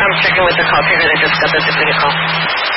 I'm checking with the call taker that just got the duplicate call.